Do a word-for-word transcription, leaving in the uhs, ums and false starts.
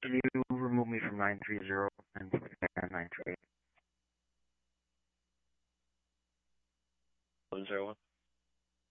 Can you remove me from nine three zero and put me back on nine two eight? One zero one.